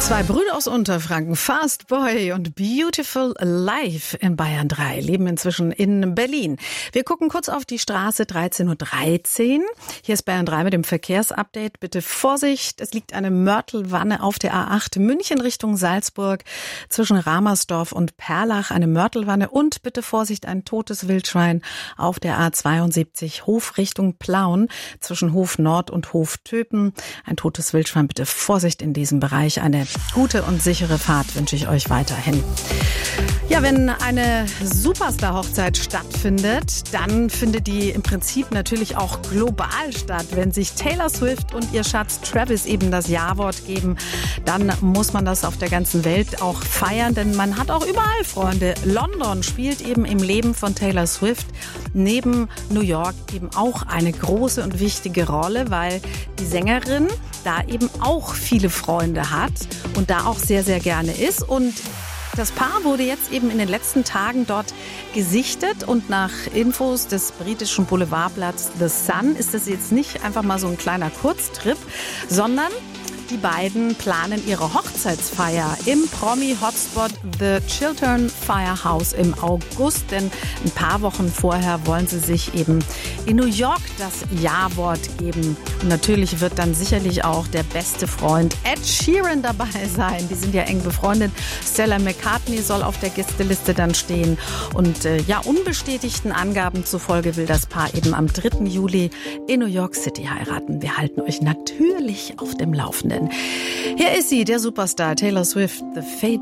Zwei Brüder aus Unterfranken, Fast Boy und Beautiful Life in Bayern 3, leben inzwischen in Berlin. Wir gucken kurz auf die Straße, 13:13 Uhr. Hier ist Bayern 3 mit dem Verkehrsupdate. Bitte Vorsicht, es liegt eine Mörtelwanne auf der A8 München Richtung Salzburg zwischen Ramersdorf und Perlach. Eine Mörtelwanne und bitte Vorsicht, ein totes Wildschwein auf der A72 Hof Richtung Plauen zwischen Hof Nord und Hof Töpen. Ein totes Wildschwein, bitte Vorsicht in diesem Bereich. Eine gute und sichere Fahrt wünsche ich euch weiterhin. Ja, wenn eine Superstar-Hochzeit stattfindet, dann findet die im Prinzip natürlich auch global statt. Wenn sich Taylor Swift und ihr Schatz Travis eben das Ja-Wort geben, dann muss man das auf der ganzen Welt auch feiern, denn man hat auch überall Freunde. London spielt eben im Leben von Taylor Swift neben New York eben auch eine große und wichtige Rolle, weil die Sängerin da eben auch viele Freunde hat und da auch sehr, sehr gerne ist. Und das Paar wurde jetzt eben in den letzten Tagen dort gesichtet und nach Infos des britischen Boulevardblatts The Sun ist das jetzt nicht einfach mal so ein kleiner Kurztrip, sondern die beiden planen ihre Hochzeitsfeier im Promi-Hotspot The Chiltern Firehouse im August. Denn ein paar Wochen vorher wollen sie sich eben in New York das Ja-Wort geben. Und natürlich wird dann sicherlich auch der beste Freund Ed Sheeran dabei sein. Die sind ja eng befreundet. Stella McCartney soll auf der Gästeliste dann stehen. Und unbestätigten Angaben zufolge will das Paar eben am 3. Juli in New York City heiraten. Wir halten euch natürlich auf dem Laufenden. Hier ist sie, der Superstar Taylor Swift, The Fate